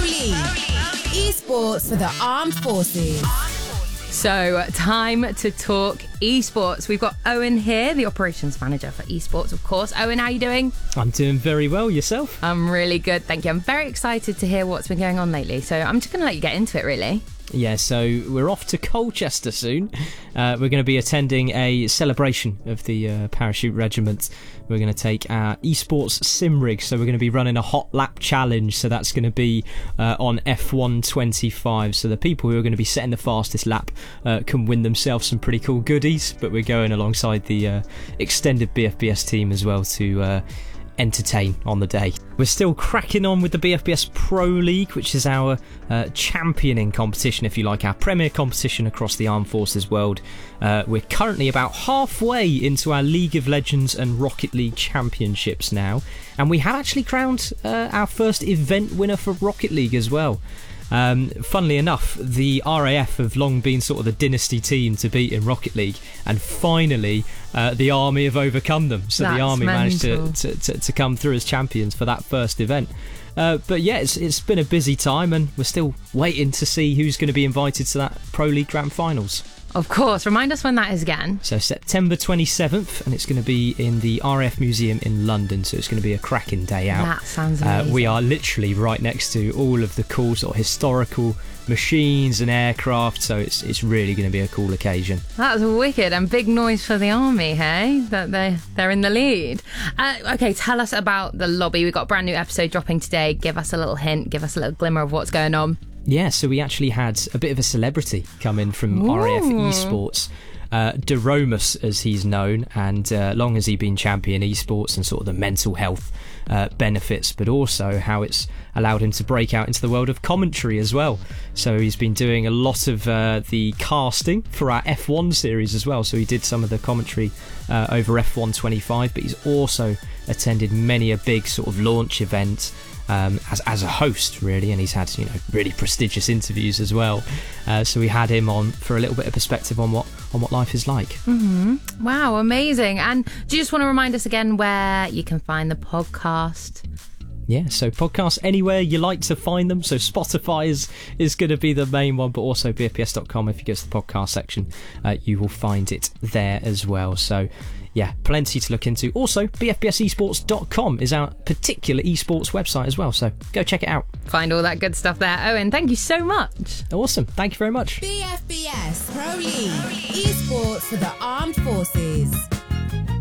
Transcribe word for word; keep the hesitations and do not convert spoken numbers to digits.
League. Esports for the armed forces. So, time to talk esports. We've got Owen here, the operations manager for esports, of course. Owen, how are you doing? I'm doing very well. Yourself? I'm really good, thank you. I'm very excited to hear what's been going on lately. So, I'm just going to let you get into it, really. Yeah, so we're off to Colchester soon. Uh, we're going to be attending a celebration of the uh, Parachute Regiment. We're going to take our esports sim rig, so we're going to be running a hot lap challenge. So that's going to be uh, on F one twenty-five. So the people who are going to be setting the fastest lap uh, can win themselves some pretty cool goodies. But we're going alongside the uh, extended B F B S team as well to uh, entertain on the day. We're still cracking on with the B F B S Pro League, which is our uh, championing competition, if you like, our premier competition across the Armed Forces world. Uh, we're currently about halfway into our League of Legends and Rocket League championships now, and we have actually crowned uh, our first event winner for Rocket League as well. Um, funnily enough, the R A F have long been sort of the dynasty team to beat in Rocket League, and finally uh, the Army have overcome them. So That's the Army mental. managed to, to, to, to come through as champions for that first event. Uh, but yeah, it's, it's been a busy time, and we're still waiting to see who's going to be invited to that Pro League Grand Finals. Of course. Remind us when that is again. So September twenty-seventh, and it's going to be in the R A F Museum in London, so it's going to be a cracking day out. That sounds amazing. Uh, we are literally right next to all of the cool sort of historical machines and aircraft, so it's it's really going to be a cool occasion. That's wicked, and big noise for the Army, hey? That they they're in the lead. Uh, okay, tell us about the lobby. We've got a brand new episode dropping today. Give us a little hint, give us a little glimmer of what's going on. Yeah, so we actually had a bit of a celebrity come in from Ooh. R A F Esports. Uh, Deromus, as he's known, and uh, long has he been champion esports and sort of the mental health uh, benefits, but also how it's allowed him to break out into the world of commentary as well. So he's been doing a lot of uh, the casting for our F one series as well. So he did some of the commentary uh, over F one twenty-five, but he's also attended many a big sort of launch event Um, as as a host, really, and he's had, you know, really prestigious interviews as well. Uh, so we had him on for a little bit of perspective on what on what life is like. Mm-hmm. Wow, amazing! And do you just want to remind us again where you can find the podcast? Yeah, so podcasts anywhere you like to find them. So Spotify is, is going to be the main one, but also B F B S dot com. If you go to the podcast section, uh, you will find it there as well. So yeah, plenty to look into. Also, B F B S esports dot com is our particular esports website as well, so go check it out. Find all that good stuff there. Owen, thank you so much. Awesome, thank you very much. B F B S Pro League. Esports for the armed forces.